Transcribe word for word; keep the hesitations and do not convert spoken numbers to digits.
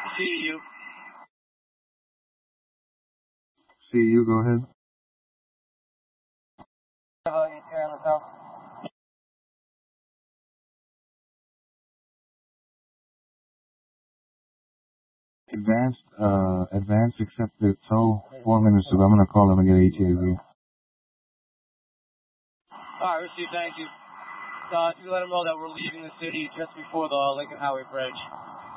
See you. See you, go ahead. How about you here on the south? Advanced, uh, advanced accepted tow, four minutes ago. I'm gonna call them and get A T A V. Alright, Richie, thank you. Uh, you let them know that we're leaving the city just before the Lincoln Highway Bridge.